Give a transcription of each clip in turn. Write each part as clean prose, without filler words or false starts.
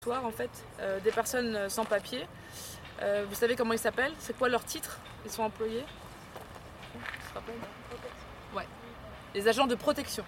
En fait, des personnes sans papier. Vous savez comment ils s'appellent? C'est quoi leur titre? Ils sont employés? Ouais. Les agents de protection.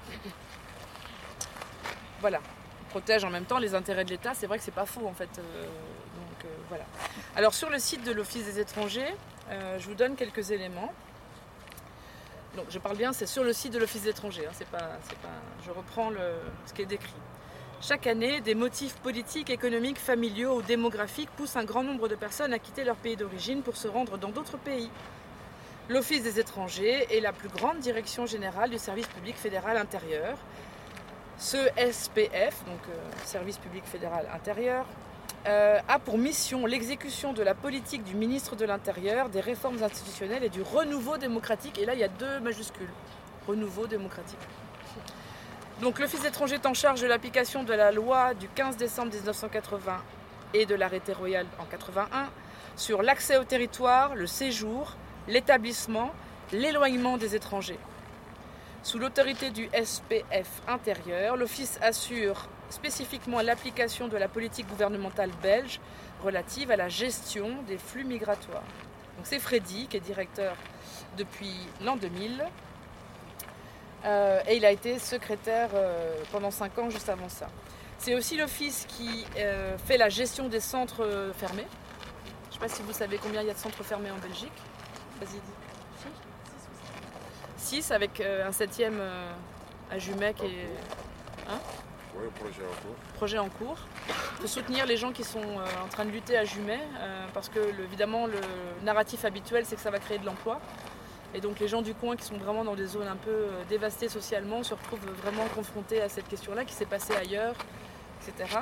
Voilà. Ils protègent en même temps les intérêts de l'État. C'est vrai que c'est pas faux en fait. Voilà. Alors sur le site de l'Office des étrangers, je vous donne quelques éléments. Donc je parle bien, c'est sur le site de l'Office des étrangers. Je reprends ce qui est décrit. Chaque année, des motifs politiques, économiques, familiaux ou démographiques poussent un grand nombre de personnes à quitter leur pays d'origine pour se rendre dans d'autres pays. L'Office des étrangers est la plus grande direction générale du service public fédéral intérieur. Ce SPF, donc Service public fédéral intérieur, a pour mission l'exécution de la politique du ministre de l'Intérieur, des réformes institutionnelles et du renouveau démocratique. Et là, il y a 2 majuscules. Renouveau démocratique. Donc l'Office des étrangers est en charge de l'application de la loi du 15 décembre 1980 et de l'arrêté royal en 81 sur l'accès au territoire, le séjour, l'établissement, l'éloignement des étrangers. Sous l'autorité du SPF intérieur, l'Office assure spécifiquement l'application de la politique gouvernementale belge relative à la gestion des flux migratoires. Donc c'est Freddy qui est directeur depuis l'an 2000. Et il a été secrétaire pendant 5 ans juste avant ça. C'est aussi l'office qui fait la gestion des centres fermés. Je ne sais pas si vous savez combien il y a de centres fermés en Belgique. Vas-y, dis. 6 avec un 7e à Jumec et... Hein? Oui, projet en cours. Il faut soutenir les gens qui sont en train de lutter à Jumet parce que évidemment le narratif habituel c'est que ça va créer de l'emploi. Et donc les gens du coin qui sont vraiment dans des zones un peu dévastées socialement se retrouvent vraiment confrontés à cette question-là qui s'est passée ailleurs, etc.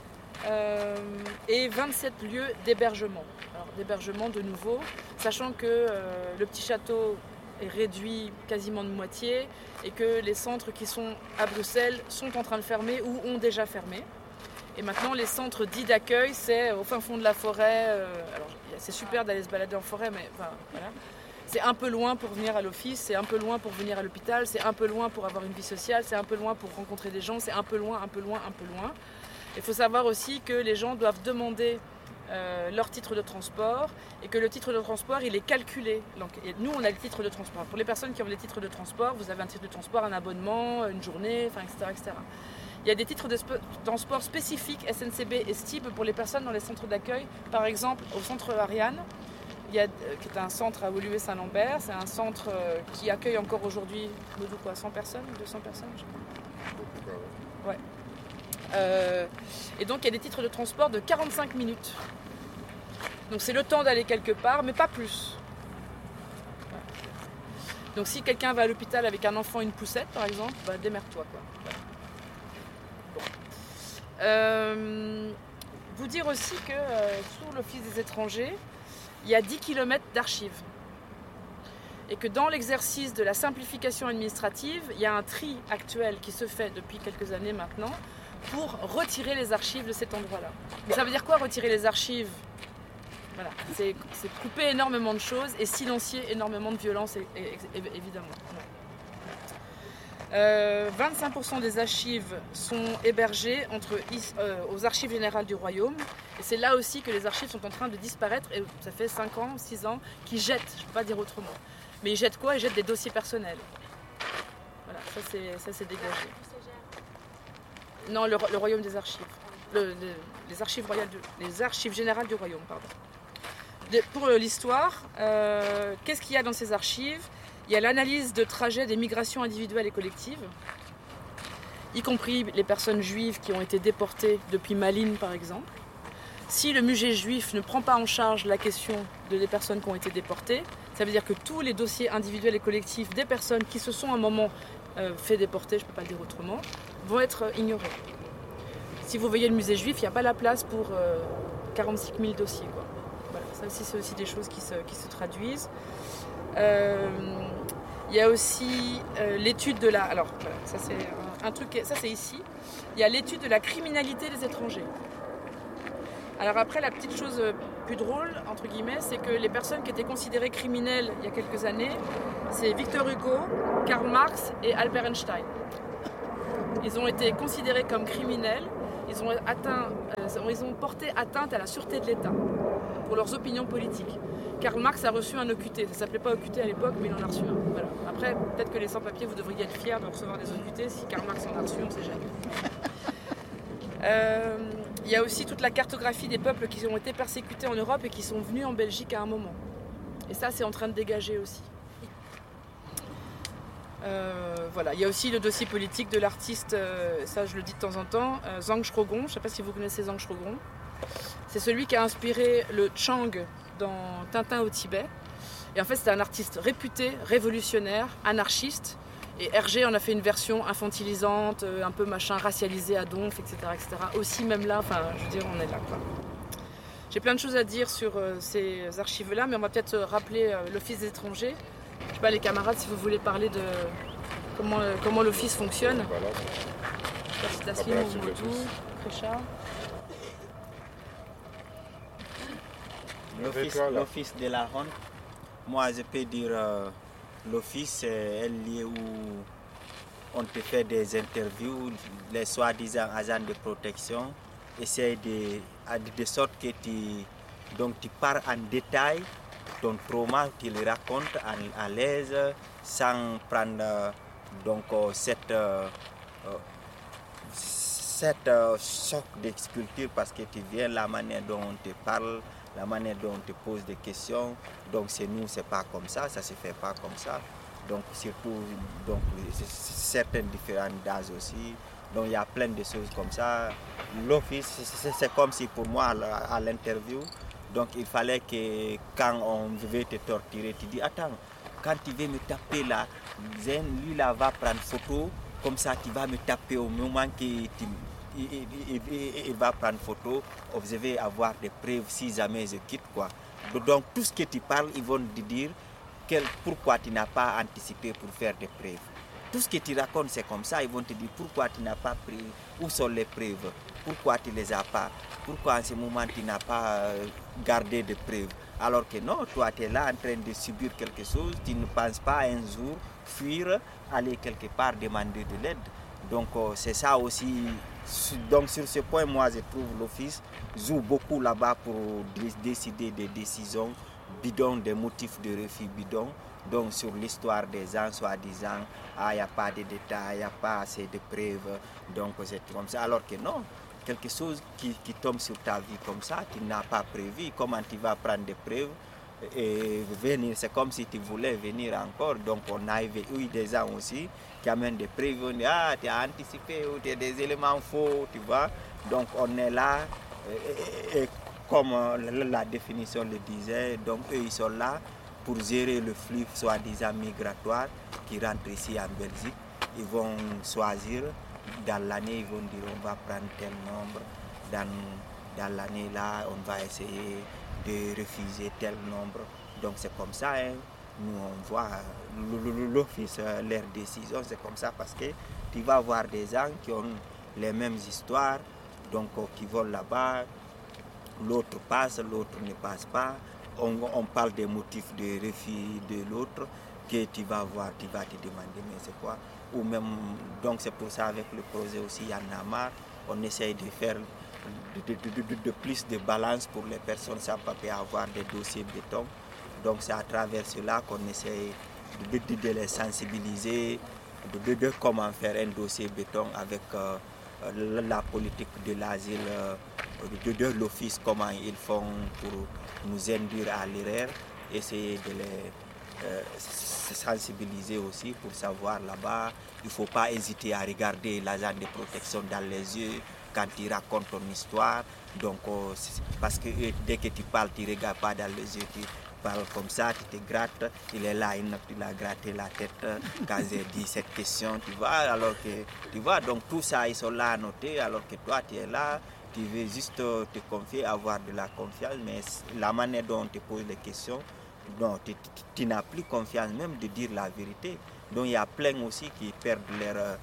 Et 27 lieux d'hébergement. Alors d'hébergement de nouveau, sachant que le petit château est réduit quasiment de moitié et que les centres qui sont à Bruxelles sont en train de fermer ou ont déjà fermé. Et maintenant les centres dits d'accueil, c'est au fin fond de la forêt. Alors c'est super d'aller se balader en forêt, mais enfin, voilà. C'est un peu loin pour venir à l'office, c'est un peu loin pour venir à l'hôpital, c'est un peu loin pour avoir une vie sociale, c'est un peu loin pour rencontrer des gens, c'est un peu loin. Il faut savoir aussi que les gens doivent demander leur titre de transport et que le titre de transport, il est calculé. Donc, nous, on a le titre de transport. Pour les personnes qui ont les titres de transport, vous avez un titre de transport, un abonnement, une journée, etc. Il y a des titres de transport spécifiques SNCB et STIB pour les personnes dans les centres d'accueil. Par exemple, au centre Ariane, qui est un centre à Woluwe-Saint-Lambert, c'est un centre qui accueille encore aujourd'hui 100 personnes, 200 personnes, je sais pas. Ouais. Et donc il y a des titres de transport de 45 minutes. Donc c'est le temps d'aller quelque part, mais pas plus. Ouais. Donc si quelqu'un va à l'hôpital avec un enfant et une poussette, par exemple, bah, démerde-toi, quoi. Voilà. Bon. Vous dire aussi que sous l'Office des étrangers, il y a 10 km d'archives. Et que dans l'exercice de la simplification administrative, il y a un tri actuel qui se fait depuis quelques années maintenant pour retirer les archives de cet endroit-là. Mais ça veut dire quoi retirer les archives? Voilà, c'est couper énormément de choses et silencier énormément de violences, évidemment. 25% des archives sont hébergées aux archives générales du Royaume. Et c'est là aussi que les archives sont en train de disparaître. Et ça fait 5 ans, 6 ans qu'ils jettent, je ne peux pas dire autrement. Mais ils jettent quoi? Ils jettent des dossiers personnels. Voilà, ça c'est dégagé. Non, le Royaume des archives. Les archives générales du Royaume, pardon. Pour l'histoire, qu'est-ce qu'il y a dans ces archives? Il y a l'analyse de trajets des migrations individuelles et collectives, y compris les personnes juives qui ont été déportées depuis Malines par exemple. Si le musée juif ne prend pas en charge la question des personnes qui ont été déportées, ça veut dire que tous les dossiers individuels et collectifs des personnes qui se sont à un moment fait déporter, je ne peux pas le dire autrement, vont être ignorés. Si vous voyez le musée juif, il n'y a pas la place pour 46 000 dossiers, quoi. Voilà, ça aussi, c'est aussi des choses qui se traduisent. Il y a aussi l'étude de la... Alors, voilà, ça c'est un truc... Ça c'est ici. Il y a l'étude de la criminalité des étrangers. Alors après, la petite chose plus drôle, entre guillemets, c'est que les personnes qui étaient considérées criminelles il y a quelques années, c'est Victor Hugo, Karl Marx et Albert Einstein. Ils ont été considérés comme criminels. Ils ils ont porté atteinte à la sûreté de l'État pour leurs opinions politiques. Karl Marx a reçu un OQT, ça ne s'appelait pas OQT à l'époque, mais il en a reçu un. Voilà. Après, peut-être que les sans-papiers, vous devriez être fiers de recevoir des OQT, si Karl Marx en a reçu, on ne sait jamais. Il y a aussi toute la cartographie des peuples qui ont été persécutés en Europe et qui sont venus en Belgique à un moment. Et ça, c'est en train de dégager aussi. Voilà. Il y a aussi le dossier politique de l'artiste, ça je le dis de temps en temps, Zhang Shrogon. Je ne sais pas si vous connaissez Zhang Shrogon. C'est celui qui a inspiré le Chang dans Tintin au Tibet. Et en fait, c'était un artiste réputé, révolutionnaire, anarchiste. Et Hergé en a fait une version infantilisante, un peu machin, racialisée à donf, etc., etc. Aussi même là, enfin, je veux dire, on est là, quoi. J'ai plein de choses à dire sur ces archives-là, mais on va peut-être rappeler l'Office des étrangers. Je ne sais pas, les camarades, si vous voulez parler de comment l'Office fonctionne. Taslim, Momotou, Crécha. L'Office de la honte, moi je peux dire l'Office c'est un lieu où on te fait des interviews, les soi-disant agents de protection essayent de sorte que tu pars en détail ton trauma, tu le racontes à l'aise sans prendre cette choc d'exculture parce que tu viens la manière dont on te parle, la manière dont on te pose des questions. Donc c'est nous, c'est pas comme ça se fait pas comme ça. Donc surtout certaines différentes d'âge aussi. Donc il y a plein de choses comme ça. L'Office, c'est comme si pour moi à l'interview, donc il fallait que quand on veut te torturer, tu dis attends, quand tu veux me taper là, lui là va prendre photo, comme ça tu vas me taper au moment qu'il va prendre photo, vous devez avoir des preuves si jamais je quitte quoi. Donc tout ce que tu parles, ils vont te dire pourquoi tu n'as pas anticipé pour faire des preuves. Tout ce que tu racontes, c'est comme ça. Ils vont te dire pourquoi tu n'as pas pris, où sont les preuves, pourquoi tu ne les as pas, pourquoi en ce moment tu n'as pas gardé de preuves. Alors que non, toi tu es là en train de subir quelque chose, tu ne penses pas un jour fuir, aller quelque part demander de l'aide. Donc c'est ça aussi. Donc sur ce point, moi je trouve l'Office joue beaucoup là-bas pour décider des décisions bidons, des motifs de refus bidons. Donc sur l'histoire des gens, soi-disant, il n'y a pas de détails, il n'y a pas assez de preuves, donc c'est comme ça. Alors que non, quelque chose qui tombe sur ta vie comme ça, tu n'as pas prévu, comment tu vas prendre des preuves et venir, c'est comme si tu voulais venir encore. Donc on a eu des gens aussi qui amènent des preuves, on dit, tu as anticipé ou tu as des éléments faux, tu vois. Donc on est là, et comme la définition le disait, donc eux ils sont là pour gérer le flux soi-disant migratoire qui rentre ici en Belgique. Ils vont choisir, dans l'année, ils vont dire on va prendre tel nombre, dans l'année là, on va essayer de refuser tel nombre. Donc c'est comme ça, hein. Nous on voit l'Office, leurs décisions, c'est comme ça parce que tu vas voir des gens qui ont les mêmes histoires, donc qui vont là-bas, l'autre passe, l'autre ne passe pas. On parle des motifs de refus de l'autre que tu vas voir, tu vas te demander mais c'est quoi. Ou même, donc c'est pour ça avec le projet aussi, il y en a marre, on essaye de faire de plus de balance pour les personnes sans papier avoir des dossiers béton. Donc c'est à travers cela qu'on essaye de les sensibiliser, de comment faire un dossier béton avec la politique de l'asile, de l'Office, comment ils font pour nous induire à l'erreur, essayer de les sensibiliser aussi pour savoir là-bas. Il ne faut pas hésiter à regarder l'agent de protection dans les yeux quand il raconte ton histoire. Donc, parce que dès que tu parles, tu ne regardes pas dans les yeux, tu parles comme ça, tu te grattes. Il est là, il a gratté la tête quand j'ai dit cette question, tu vois. Alors que, tu vois, donc tout ça, ils sont là à noter, alors que toi, tu es là. Tu veux juste te confier, avoir de la confiance, mais la manière dont on te pose les questions, non, tu n'as plus confiance même de dire la vérité. Donc il y a plein aussi qui perdent leur,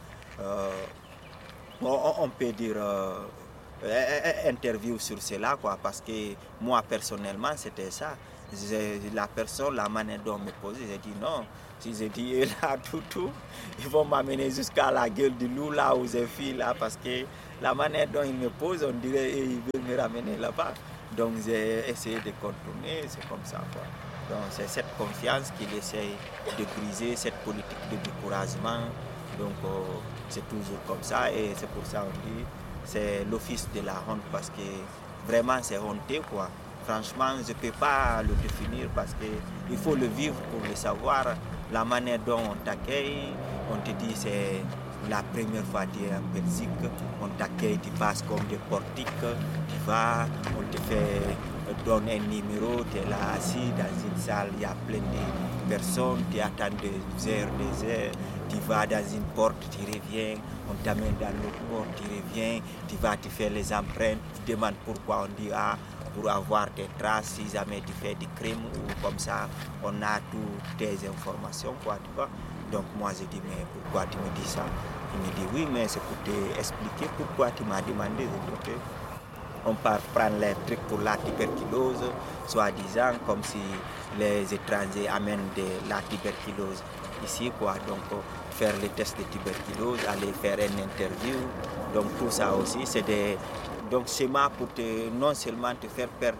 on peut dire, interview sur cela, quoi, parce que moi personnellement c'était ça. la personne, la manière dont me pose, j'ai dit non. Si j'ai dit là, tout, ils vont m'amener jusqu'à la gueule du loup, là où je suis, là, parce que la manière dont ils me posent, on dirait qu'ils veulent me ramener là-bas. Donc j'ai essayé de contourner, c'est comme ça, quoi. Donc c'est cette confiance qu'il essaye de briser, cette politique de découragement. Donc c'est toujours comme ça et c'est pour ça qu'on dit c'est l'office de la honte parce que vraiment c'est honteux, quoi. Franchement, je ne peux pas le définir parce qu'il faut le vivre pour le savoir. La manière dont on t'accueille, on te dit c'est la première fois que tu es en Belgique, on t'accueille, tu passes comme des portiques, tu vas, on te donne un numéro, tu es là assis dans une salle, il y a plein de personnes, tu attends des heures, tu vas dans une porte, tu reviens, on t'amène dans l'autre porte, tu reviens, tu vas te faire les empreintes, tu demandes pourquoi, on dit pour avoir des traces, si jamais tu fais du crime ou comme ça, on a toutes tes informations, quoi, tu vois. Donc moi je dis, mais pourquoi tu me dis ça? Il me dit, oui, mais c'est pour t'expliquer pourquoi tu m'as demandé. Je dis, ok. On part prendre les trucs pour la tuberculose, soi-disant, comme si les étrangers amènent de la tuberculose ici, quoi. Donc faire les tests de tuberculose, aller faire une interview, donc tout ça aussi, c'est des... Donc c'est pour non seulement te faire perdre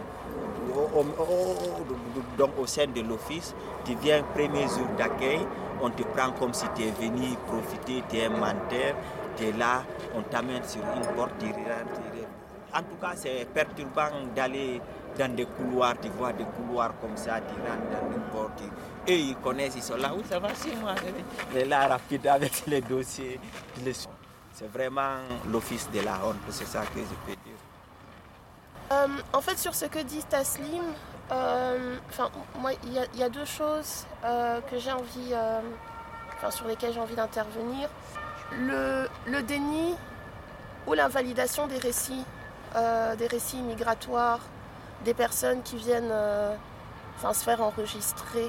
donc au sein de l'office, tu viens premier jour d'accueil, on te prend comme si tu es venu profiter, tu es un menteur, tu es là, on t'amène sur une porte, tu rentres. En tout cas, c'est perturbant d'aller dans des couloirs, tu vois des couloirs comme ça, tu rentres dans une porte. Eux, ils connaissent, ils sont là, oui, ça va, c'est moi. Il est là rapide avec les dossiers. C'est vraiment l'office de la honte, c'est ça que je peux dire. En fait, sur ce que dit Taslim, moi, il y a deux choses que j'ai envie, sur lesquelles j'ai envie d'intervenir. Le déni ou l'invalidation des récits migratoires, des personnes qui viennent se faire enregistrer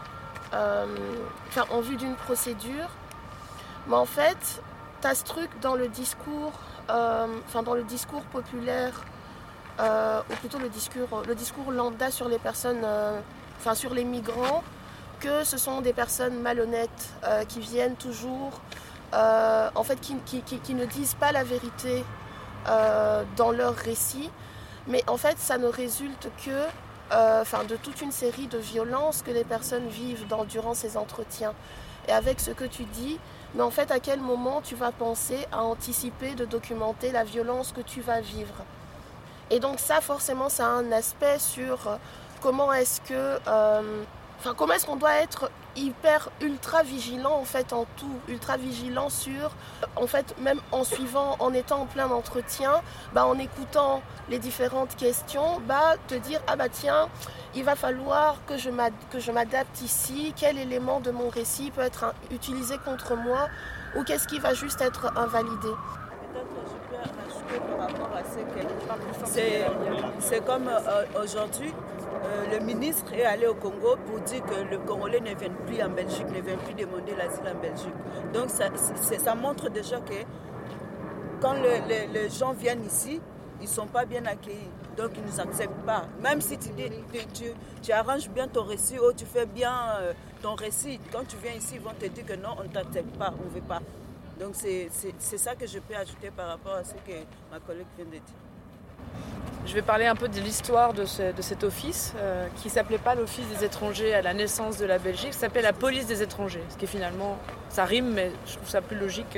en vue d'une procédure. Mais en fait, tu as ce truc dans le discours, dans le discours populaire, ou plutôt le discours lambda sur les personnes, sur les migrants, que ce sont des personnes malhonnêtes qui viennent toujours, qui ne disent pas la vérité dans leur récit, mais en fait ça ne résulte que de toute une série de violences que les personnes vivent durant ces entretiens. Et avec ce que tu dis, mais en fait à quel moment tu vas penser à anticiper de documenter la violence que tu vas vivre. Et donc ça forcément ça a un aspect sur comment est-ce qu'on doit être ultra vigilant en fait en tout, ultra vigilant sur, en fait même en étant en plein entretien, en écoutant les différentes questions, te dire tiens, il va falloir que je m'adapte ici, quel élément de mon récit peut être utilisé contre moi ou qu'est-ce qui va juste être invalidé. Peut-être je peux ajouter par rapport à ce que c'est comme aujourd'hui. Le ministre est allé au Congo pour dire que le Congolais ne viennent plus en Belgique, ne viennent plus demander l'asile en Belgique. Donc ça montre déjà que quand les gens viennent ici, ils ne sont pas bien accueillis. Donc ils ne nous acceptent pas. Même si tu arranges bien ton récit ou tu fais bien ton récit, quand tu viens ici, ils vont te dire que non, on ne t'accepte pas, on ne veut pas. Donc c'est ça que je peux ajouter par rapport à ce que ma collègue vient de dire. Je vais parler un peu de l'histoire de cet office qui ne s'appelait pas l'Office des étrangers à la naissance de la Belgique, ça s'appelait la police des étrangers, ce qui est finalement, ça rime, mais je trouve ça plus logique.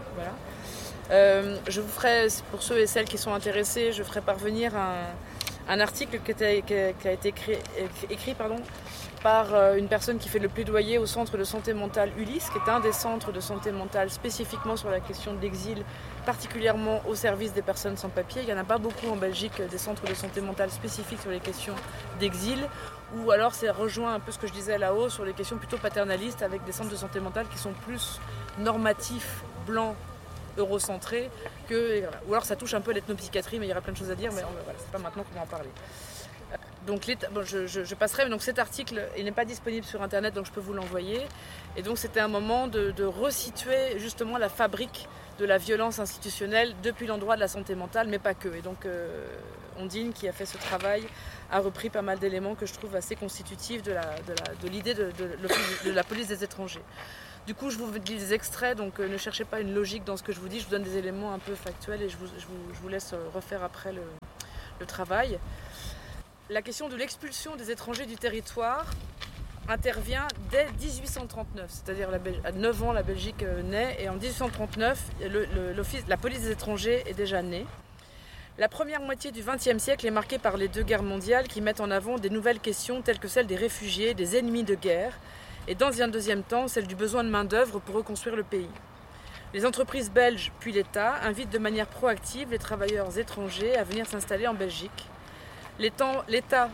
Voilà. Je vous ferai, pour ceux et celles qui sont intéressés, je ferai parvenir un article qui a été écrit par une personne qui fait le plaidoyer au centre de santé mentale Ulysse, qui est un des centres de santé mentale spécifiquement sur la question de l'exil, particulièrement au service des personnes sans papier. Il n'y en a pas beaucoup en Belgique, des centres de santé mentale spécifiques sur les questions d'exil, ou alors c'est rejoint un peu ce que je disais là-haut sur les questions plutôt paternalistes, avec des centres de santé mentale qui sont plus normatifs, blancs, eurocentrés, ou alors ça touche un peu l'ethnopsychiatrie, mais il y aura plein de choses à dire, mais voilà, c'est pas maintenant qu'on va en parler. Donc je passerai, mais donc cet article il n'est pas disponible sur internet, donc je peux vous l'envoyer. Et donc c'était un moment de resituer justement la fabrique de la violence institutionnelle depuis l'endroit de la santé mentale, mais pas que. Et donc Ondine, qui a fait ce travail, a repris pas mal d'éléments que je trouve assez constitutifs de l'idée de la police des étrangers. Du coup, je vous dis des extraits, donc ne cherchez pas une logique dans ce que je vous dis, je vous donne des éléments un peu factuels et je vous laisse refaire après le travail. La question de l'expulsion des étrangers du territoire intervient dès 1839, c'est-à-dire à 9 ans la Belgique naît, et en 1839 la police des étrangers est déjà née. La première moitié du XXe siècle est marquée par les 2 guerres mondiales qui mettent en avant des nouvelles questions telles que celle des réfugiés, des ennemis de guerre, et dans un deuxième temps celle du besoin de main-d'œuvre pour reconstruire le pays. Les entreprises belges puis l'État invitent de manière proactive les travailleurs étrangers à venir s'installer en Belgique. L'État,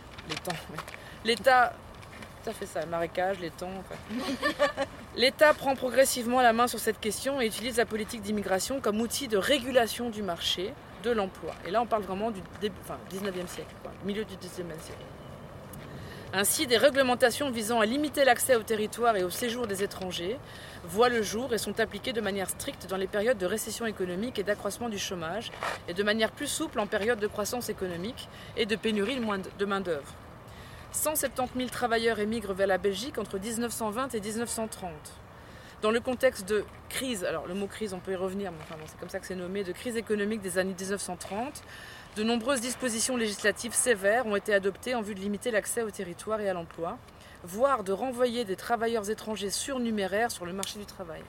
ça fait ça, le marécage, l'étang. L'État prend progressivement la main sur cette question et utilise la politique d'immigration comme outil de régulation du marché de l'emploi. Et là, on parle vraiment du 19e siècle, milieu du 19e siècle. Ainsi, des réglementations visant à limiter l'accès au territoire et au séjour des étrangers voient le jour et sont appliquées de manière stricte dans les périodes de récession économique et d'accroissement du chômage, et de manière plus souple en période de croissance économique et de pénurie de main-d'œuvre. 170 000 travailleurs émigrent vers la Belgique entre 1920 et 1930. Dans le contexte de crise, alors le mot crise on peut y revenir, mais c'est comme ça que c'est nommé, de crise économique des années 1930, de nombreuses dispositions législatives sévères ont été adoptées en vue de limiter l'accès au territoire et à l'emploi, voire de renvoyer des travailleurs étrangers surnuméraires sur le marché du travail.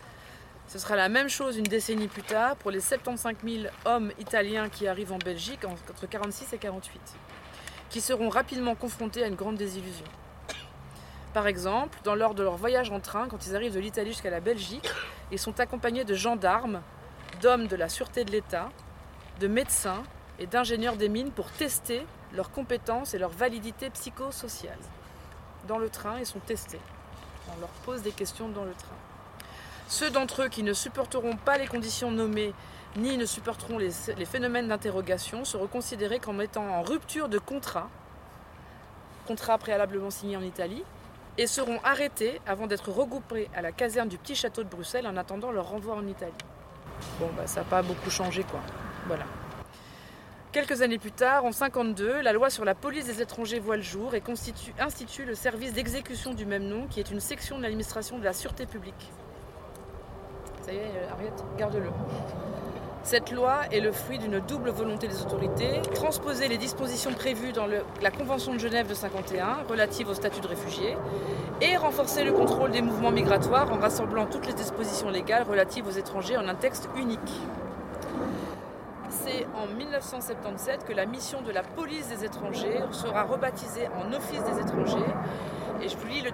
Ce sera la même chose une décennie plus tard pour les 75 000 hommes italiens qui arrivent en Belgique entre 1946 et 1948, qui seront rapidement confrontés à une grande désillusion. Par exemple, lors de leur voyage en train, quand ils arrivent de l'Italie jusqu'à la Belgique, ils sont accompagnés de gendarmes, d'hommes de la sûreté de l'État, de médecins et d'ingénieurs des mines pour tester leurs compétences et leur validité psychosociale. Dans le train, ils sont testés. On leur pose des questions dans le train. Ceux d'entre eux qui ne supporteront pas les conditions nommées ni ne supporteront les phénomènes d'interrogation seront considérés comme étant en rupture de contrat préalablement signé en Italie, et seront arrêtés avant d'être regroupés à la caserne du Petit Château de Bruxelles en attendant leur renvoi en Italie. Bon, ça n'a pas beaucoup changé, quoi. Voilà. Quelques années plus tard, en 1952, la loi sur la police des étrangers voit le jour et institue le service d'exécution du même nom, qui est une section de l'administration de la sûreté publique. Ça y est, Ariette, garde-le. Cette loi est le fruit d'une double volonté des autorités, transposer les dispositions prévues dans la Convention de Genève de 1951 relative au statut de réfugié, et renforcer le contrôle des mouvements migratoires en rassemblant toutes les dispositions légales relatives aux étrangers en un texte unique. C'est en 1977 que la mission de la police des étrangers sera rebaptisée en Office des étrangers. Et je vous lis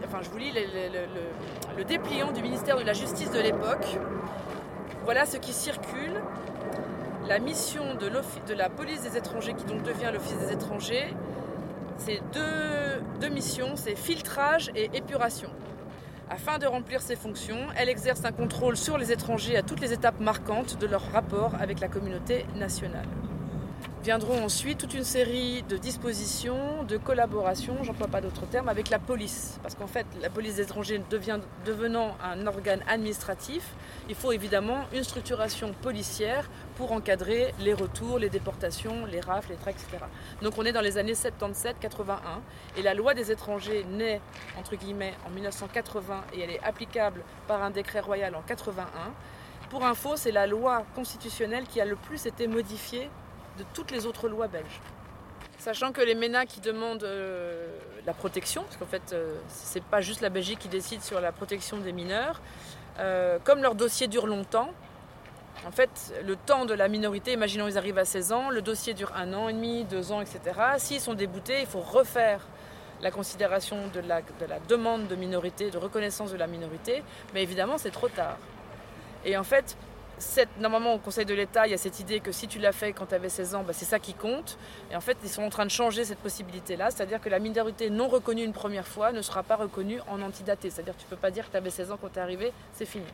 le dépliant du ministère de la Justice de l'époque. Voilà ce qui circule. La mission de la police des étrangers, qui donc devient l'Office des étrangers, c'est deux missions, c'est filtrage et épuration. Afin de remplir ses fonctions, elle exerce un contrôle sur les étrangers à toutes les étapes marquantes de leur rapport avec la communauté nationale. Viendront ensuite toute une série de dispositions, de collaborations, j'emploie pas d'autres termes, avec la police. Parce qu'en fait, la police des étrangers devenant un organe administratif, il faut évidemment une structuration policière pour encadrer les retours, les déportations, les rafles, les traques, etc. Donc on est dans les années 77-81 et la loi des étrangers naît, entre guillemets, en 1980 et elle est applicable par un décret royal en 81. Pour info, c'est la loi constitutionnelle qui a le plus été modifiée de toutes les autres lois belges. Sachant que les MENA qui demandent la protection, parce qu'en fait c'est pas juste la Belgique qui décide sur la protection des mineurs, comme leur dossier dure longtemps, en fait le temps de la minorité, imaginons ils arrivent à 16 ans, le dossier dure 1 an et demi, 2 ans, etc. S'ils sont déboutés, il faut refaire la considération de la demande de minorité, de reconnaissance de la minorité, mais évidemment c'est trop tard. Et en fait, normalement au Conseil de l'État, il y a cette idée que si tu l'as fait quand tu avais 16 ans, c'est ça qui compte. Et en fait, ils sont en train de changer cette possibilité-là, c'est-à-dire que la minorité non reconnue une première fois ne sera pas reconnue en antidaté. C'est-à-dire que tu ne peux pas dire que tu avais 16 ans quand tu es arrivé, c'est fini.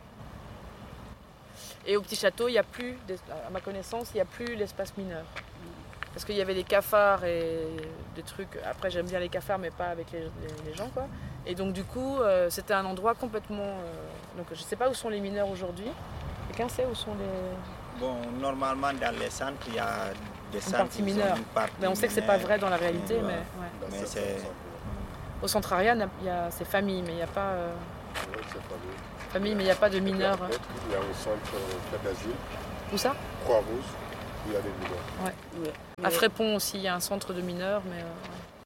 Et au Petit Château, il y a plus, à ma connaissance, il n'y a plus l'espace mineur. Parce qu'il y avait des cafards et des trucs. Après, j'aime bien les cafards, mais pas avec les gens, quoi. Et donc, du coup, c'était un endroit complètement. Donc, je ne sais pas où sont les mineurs aujourd'hui. Quelqu'un sait où sont les... Bon, normalement, dans les centres, il y a des centres partie mineure. Mais on sait que c'est pas vrai dans la réalité. Ouais. Mais Mais c'est... au centre Ariane, c'est famille, mais il n'y a pas... Famille, mais il n'y a pas de mineurs. Il y a un centre d'asile. Où ça? Croix-Rouge, il y a des mineurs. À Frépont aussi, il y a un centre de mineurs, mais...